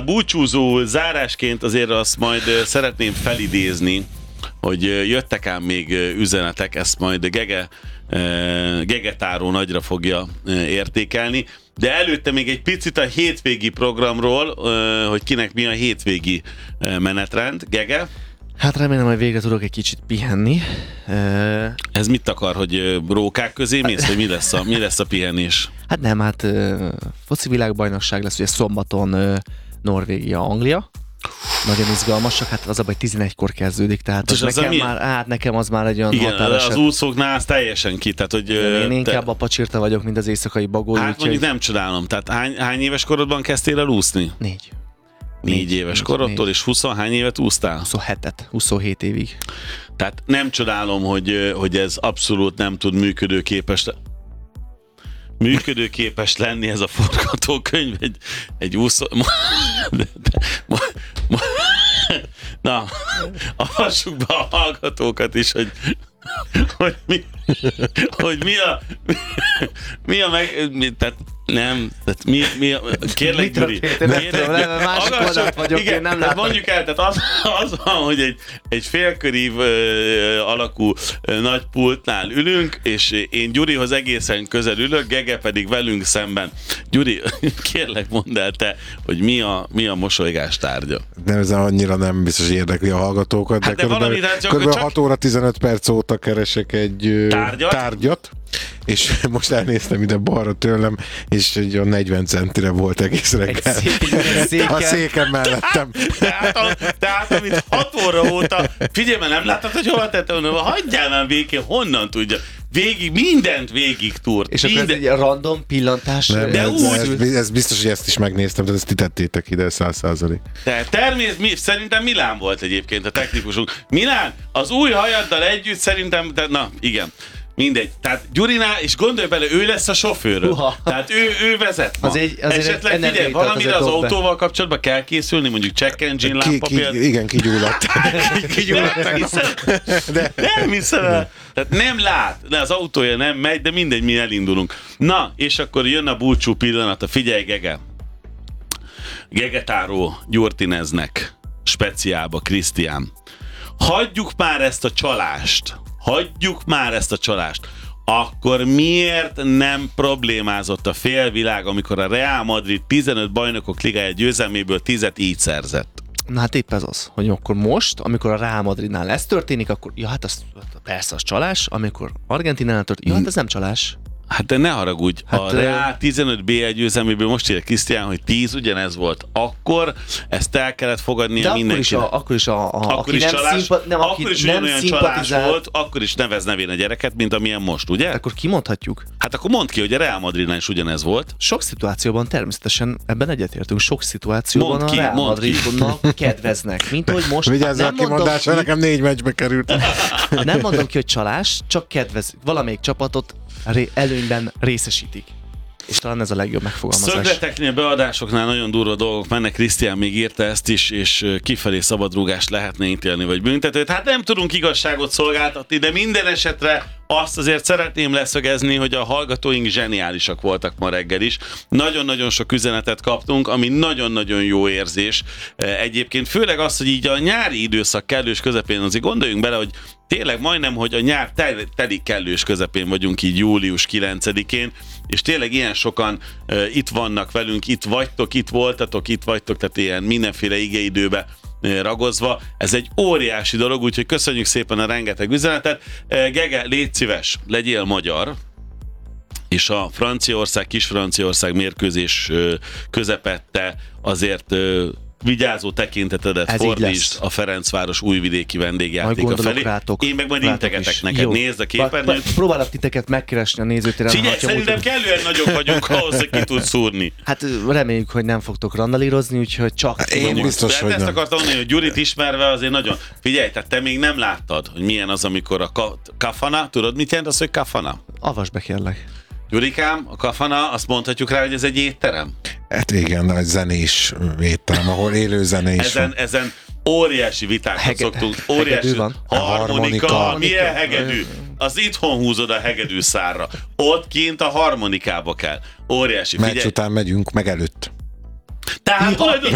búcsúzó zárásként azért azt majd szeretném felidézni, hogy jöttek ám még üzenetek, ezt majd Gegetáró nagyra fogja értékelni, de előtte még egy picit a hétvégi programról, hogy kinek mi a hétvégi menetrend. Gege? Hát remélem, hogy végre tudok egy kicsit pihenni. Ez mit akar, hogy rókák közé mész, vagy mi lesz a pihenés? Hát nem, foci világbajnokság lesz, ugye szombaton Norvégia-Anglia. Nagyon izgalmas, csak hát az a baj 11-kor kezdődik, tehát nekem az már egy olyan határeset. Az úszóknál az teljesen ki, tehát hogy... Én inkább a pacsirta vagyok, mint az éjszakai bagó. Hát mondjuk nem csodálom, tehát hány éves korodban kezdtél el úszni? 4 éves korodtól, és 20 hány évet úsztál? 27 évig. Tehát nem csodálom, hogy ez abszolút nem tud működőképes lenni ez a forgatókönyv egy úszó... Na, avassuk be a hallgatókat is, hogy mi a meg... Tehát nem, tehát mi a... Kérlek, Gyuri. Másik oldalt vagyok, én nem látom. Mondjuk el, tehát az van, hogy egy félkörív alakú nagy pultnál ülünk, és én Gyurihoz egészen közel ülök, Gege pedig velünk szemben. Gyuri, kérlek, mondd el te, hogy mi a mosolygás tárgya. Nem, ez annyira nem biztos érdekli a hallgatókat, hát de körülbelül 6 óra 15 perc óta keresek egy tárgyat, és most elnéztem ide balra tőlem, és egy 40 centire volt egész reggel. A széken mellettem. Tehát amit 6 óra óta, figyelj, mert nem láttad, hogy hova tettem, hagyjál már végén, honnan tudja. Mindent végig túrt. És akkor ez egy random pillantás. Nem, de ez biztos, hogy ezt is megnéztem, de ezt ti tettétek ide 100%. Szerintem Milán volt egyébként a technikusunk. Milán, az új hajaddal együtt szerintem, na igen. Mindegy. Tehát Gyurinál, és gondolj bele, ő lesz a sofőr. Tehát ő vezet ma. Esetleg figyelj, valamire az autóval kapcsolatban kell készülni, mondjuk check engine lámpa például. Igen, kigyulladt. Nem hiszem el. Tehát nem lát, de az autója nem megy, de mindegy, mi elindulunk. Na, és akkor jön a búcsú pillanata. Figyelj, Gege. Gegetáró Gyurtineznek speciálba, Krisztián. Hagyjuk már ezt a csalást. Akkor miért nem problémázott a félvilág, amikor a Real Madrid 15 bajnokok ligája győzelméből 10-et így szerzett? Na hát épp ez az, hogy akkor most, amikor a Real Madridnál ez történik, akkor hát az persze az csalás, amikor Argentinánál történik, hát ez nem csalás. Hát de ne haragudj, a Real 15 BL győzelméből most írja Krisztián, hogy 10 ugyanez volt. Akkor ezt el kellett fogadnia mindenkinek. Akkor is ugyanolyan csalás volt, akkor is nevez nevén a gyereket, mint amilyen most, ugye? Akkor kimondhatjuk. Hát akkor mondd ki, hogy a Real Madridnál is ugyanez volt. Sok szituációban természetesen ebben egyetértünk, sok szituációban a Real Madridnak kedveznek, mint hogy most. Vigyázz a kimondásra, nekem 4 meccsbe került. Nem mondom ki, hogy csalás, csak kedvez. Valamelyik csapatot előnyben részesítik. És talán ez a legjobb megfogalmazás. Szögleteknél, beadásoknál nagyon durva dolgok mennek, Krisztián még írta ezt is, és kifelé szabadrúgást lehetne ítélni, vagy büntetőt. Hát nem tudunk igazságot szolgáltatni, de minden esetre azt azért szeretném leszögezni, hogy a hallgatóink zseniálisak voltak ma reggel is. Nagyon-nagyon sok üzenetet kaptunk, ami nagyon-nagyon jó érzés. Egyébként főleg az, hogy így a nyári időszak kellős közepén, azért gondoljunk bele, hogy tényleg majdnem, hogy a nyár teli kellős közepén vagyunk így július 9-én, és tényleg ilyen sokan itt vannak velünk, itt vagytok, itt voltatok, itt vagytok, tehát ilyen mindenféle igeidőbe ragozva. Ez egy óriási dolog, úgyhogy köszönjük szépen a rengeteg üzenetet. Gege, légy szíves, legyél magyar, és a Kis-Franciaország mérkőzés közepette azért vigyázó tekintetedet fordítsd a Ferencváros újvidéki vendégjátéka felé. Én meg majd integetek neked. Jó. Nézd a képernyőt. Próbálok titeket megkeresni a nézőtéren. Figyelj, szerintem kellően nagyok vagyunk ahhoz, hogy ki tudsz szúrni. Hát reméljük, hogy nem fogtok randalírozni, úgyhogy csak... Én biztos, hogy ezt akartam mondani, hogy Gyurit ismerve azért nagyon... Figyelj, tehát te még nem láttad, hogy milyen az, amikor a kafana, tudod mit jelent az, hogy kafana? Avasd be, kérlek. Gyurikám, a kafana, azt mondhatjuk rá, hogy ez egy étterem? Hát igen, egy zenés étterem, ahol élő zene is van. Ezen óriási vitákat szoktunk. Óriási harmonika. Milyen hegedű? Az itthon húzod a hegedű szárra. Ott kint a harmonikába kell. Óriási. Meccs után megyünk, meg előtt. Tehát